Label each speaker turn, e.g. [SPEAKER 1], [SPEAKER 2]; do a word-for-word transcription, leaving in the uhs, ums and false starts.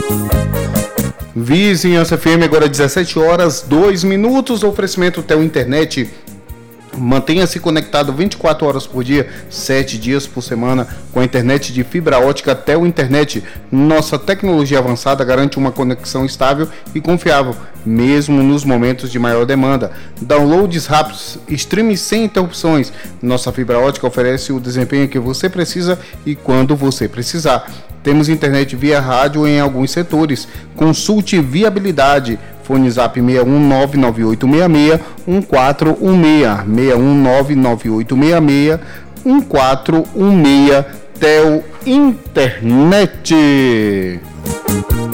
[SPEAKER 1] Vizinhança F M, agora dezessete horas, dois minutos, oferecimento Tel Internet. Mantenha-se conectado vinte e quatro horas por dia, sete dias por semana, com a internet de fibra ótica Tel Internet. Nossa tecnologia avançada garante uma conexão estável e confiável, mesmo nos momentos de maior demanda. Downloads rápidos, streaming sem interrupções. Nossa fibra ótica oferece o desempenho que você precisa e quando você precisar. Temos internet via rádio em alguns setores. Consulte viabilidade. Fone Zap seis um nove nove oito seis seis um quatro um seis, seis um nove nove oito seis seis um quatro um seis, Tel Internet.